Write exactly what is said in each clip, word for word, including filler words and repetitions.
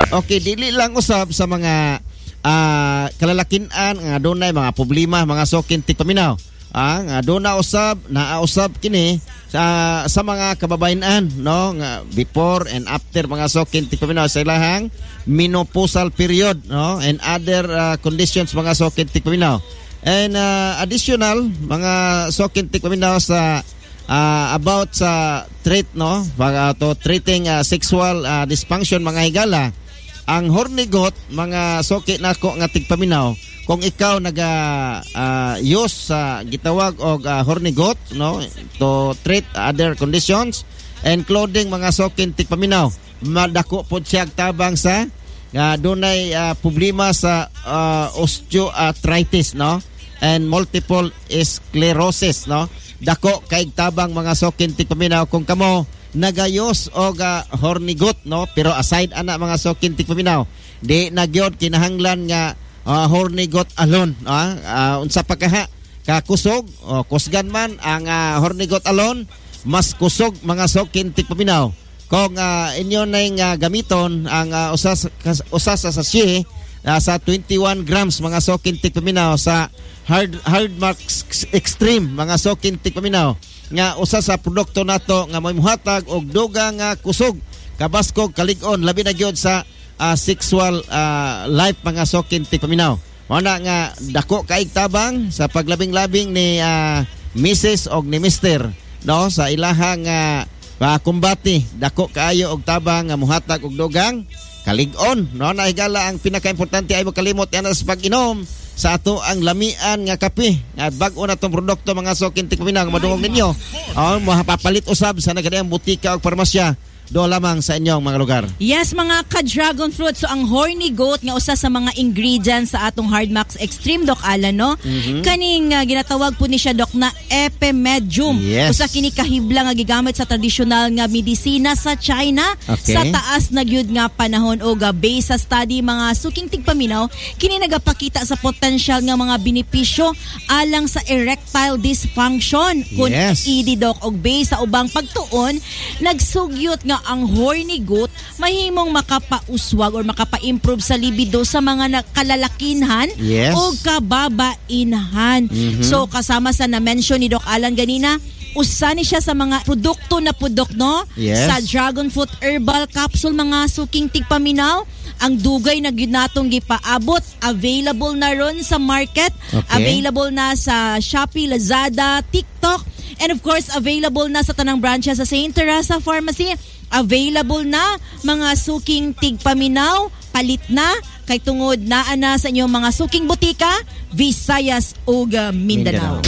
Okay, dili lang usab sa mga uh, kalalakinan nga dunay mga problema mga suking tigpaminaw. Ah, nga duna usab naausab kini sa sa mga kababayan no nga before and after mga suking tigpaminaw sa ilahang menopausal period no and other uh, conditions mga suking tigpaminaw. And uh, additional mga suking tigpaminaw sa uh, about sa treat no baga to treating uh, sexual uh, dysfunction mga higala. Ang hornigot mga suki nako nga tigpaminaw kung ikaw naga uh, use sa uh, gitawag og uh, hornigot no to treat other conditions and clothing mga suking tigpaminaw madako pod siya tabang sa uh, dunay uh, problema sa uh, osteoarthritis no and multiple sclerosis no dako kay tabang mga suking tigpaminaw kung kamo nagayos og uh, hornigot no pero aside ana mga suking tigpaminaw di nagyod kinahanglan nga Uh, hornigot alone uh, uh, unsa pa kaha kakusog o uh, kusgan man ang uh, hornigot alone mas kusog mga suking tigpaminaw kung uh, inyo nang uh, gamiton ang uh, usas usas sa sachet uh, sa twenty-one grams mga suking tigpaminaw sa hard hard max extreme mga suking tigpaminaw nga usa sa produkto nato nga momuhatag og dugang nga uh, kusog kabaskog kalig-on labi na gyud sa Uh, sexual uh, life mga suking tigpaminaw. Mana nga dako kaig tabang sa paglabing-labing ni uh, Missus og ni Mister no sa ilahang uh, uh, kumbati dako kaayo og tabang nga muhatag og dugang kalig-on no na higala ang pinakaimportante ay makalimot yan sa pag-inom sa ato ang lamian nga kape at bag-o na tong produkto mga suking tigpaminaw nga madungog ninyo oh mapapalit usab sa nagadayang butika og farmasya do lamang sa inyong mga lugar. Yes, mga ka-dragon fruit. So, ang horny goat nga usa sa mga ingredients sa atong Hardmax Extreme, Doc Alan, no? Mm-hmm. Kaning uh, ginatawag po ni siya, Doc, na epimedium. Yes. Usa kini kahibla nga gigamit sa tradisyonal nga medisina sa China. Okay. Sa taas na gyud nga panahon o ga based sa study mga suking tigpaminaw, kini nagapakita sa potential nga mga benepisyo alang sa erectile dysfunction. Kun yes. E D, Doc, og based sa ubang pagtuon, nagsugyot nga ang horny goat mahimong makapauswag or makapa-improve sa libido sa mga kalalakinhan yes. o kababainhan. Mm-hmm. So kasama sa na-mention ni Doc Alan ganina, usa ni siya sa mga produkto na pudok no yes. sa dragon fruit herbal capsule mga suking tigpaminaw. Ang dugay na gyud natong gipaabot, available na ron sa market, okay. Available na sa Shopee, Lazada, TikTok, and of course available na sa tanang branches sa Saint Teresa Pharmacy. Available na mga suking tigpaminaw, palit na kay tungod naa na sa inyong mga suking butika, Visayas ug Mindanao.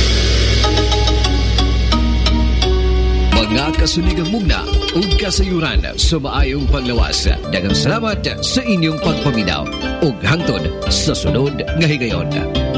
Mga kasunigang mugna ug kasayuran sa maayong paglawas. Daghang salamat sa inyong pagpaminaw ug hangtod sa sunod nga higayon.